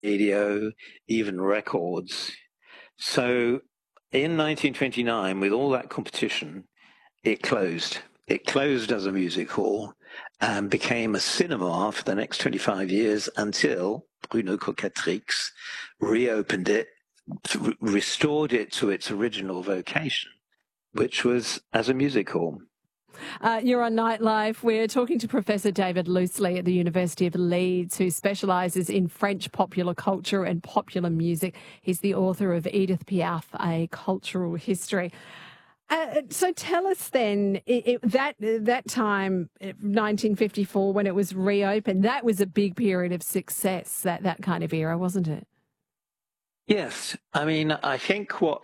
radio, even records. So in 1929, with all that competition, it closed. It closed as a music hall and became a cinema for the next 25 years until Bruno Cocatrix reopened it, restored it to its original vocation, which was as a music hall. You're on Nightlife. We're talking to Professor David Loosley at the University of Leeds, who specialises in French popular culture and popular music. He's the author of Edith Piaf, A Cultural History. So tell us then, that time, 1954, when it was reopened, that was a big period of success, that kind of era, wasn't it? Yes. I mean, I think what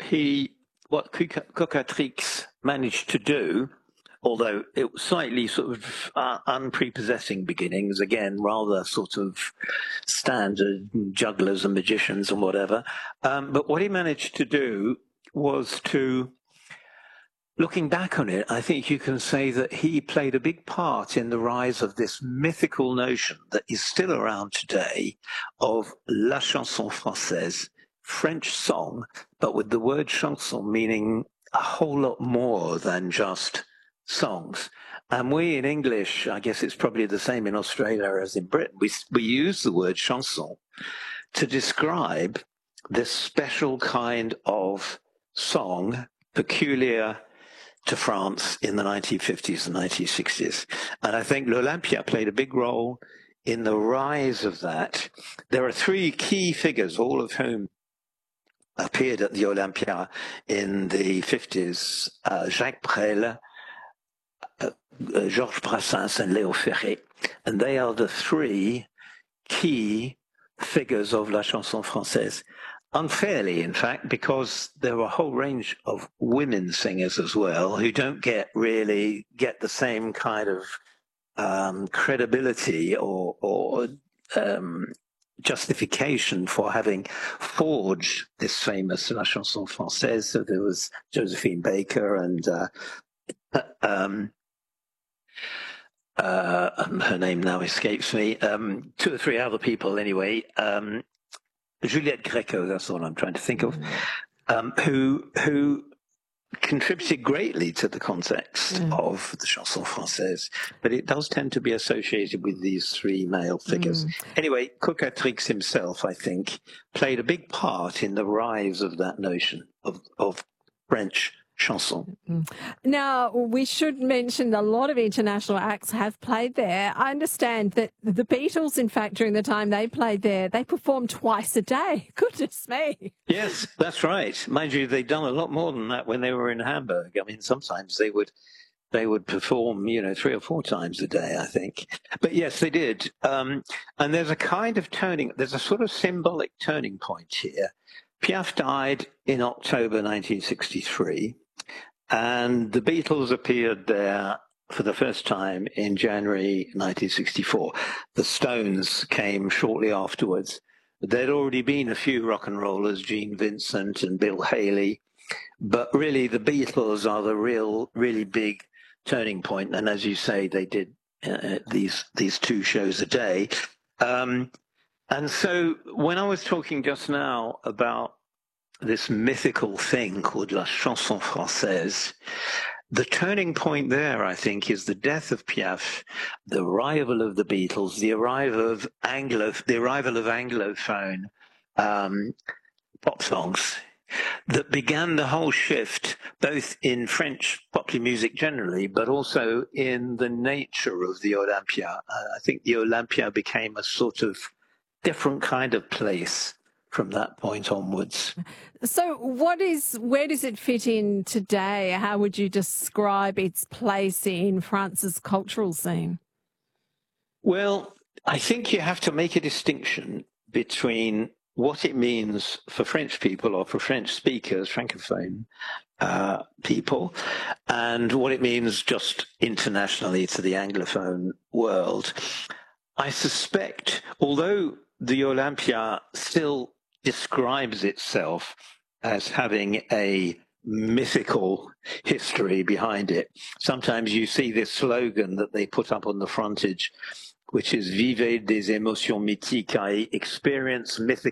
Cocatrix managed to do, although it was slightly sort of unprepossessing beginnings, again, rather sort of standard jugglers and magicians and whatever. But what he managed to do was to, looking back on it, I think you can say that he played a big part in the rise of this mythical notion that is still around today of la chanson française, French song, but with the word chanson meaning a whole lot more than just songs. And we in English, I guess it's probably the same in Australia as in Britain, we use the word chanson to describe this special kind of song peculiar to France in the 1950s and 1960s. And I think l'Olympia played a big role in the rise of that. There are three key figures, all of whom appeared at the Olympia in the 50s, Jacques Brel, Georges Brassens and Léo Ferré. And they are the three key figures of la chanson française. Unfairly, in fact, because there are a whole range of women singers as well who don't really get the same kind of credibility or justification for having forged this famous La Chanson Française. So there was Josephine Baker and her name now escapes me, two or three other people anyway, Juliette Greco, that's all I'm trying to think of, who contributed greatly to the context of the chanson française, but it does tend to be associated with these three male figures. Anyway, Cocatrix himself, I think, played a big part in the rise of that notion of French chanson. Now, we should mention a lot of international acts have played there. I understand that the Beatles, in fact, during the time they played there, they performed twice a day. Goodness me. Yes, that's right. Mind you, they'd done a lot more than that when they were in Hamburg. I mean, sometimes they would perform, 3 or 4 times a day, I think. But yes, they did. And there's a kind of there's a sort of symbolic turning point here. Piaf died in October 1963. And the Beatles appeared there for the first time in January 1964. The Stones came shortly afterwards. There'd already been a few rock and rollers, Gene Vincent and Bill Haley, but really the Beatles are the really big turning point. And as you say, they did these 2 shows a day. And so when I was talking just now about this mythical thing called la chanson française, the turning point there, I think, is the death of Piaf, the arrival of the Beatles, the arrival of Anglophone pop songs that began the whole shift, both in French popular music generally, but also in the nature of the Olympia. I think the Olympia became a sort of different kind of place from that point onwards. So where does it fit in today? How would you describe its place in France's cultural scene? Well, I think you have to make a distinction between what it means for French people or for French speakers, Francophone people, and what it means just internationally to the Anglophone world. I suspect, although the Olympia still describes itself as having a mythical history behind it. Sometimes you see this slogan that they put up on the frontage, which is Vivez des émotions mythiques, i.e. experience mythical